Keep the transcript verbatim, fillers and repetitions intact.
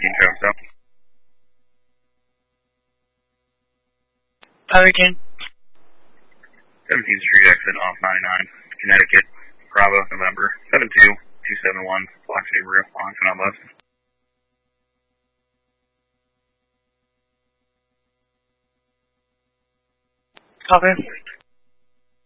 seventeen Choctaw. Hurricane. seventeenth Street exit off ninety-nine, Connecticut, Bravo, November, seven two two seven one, Block Subaru, on Canal Bus. Copy.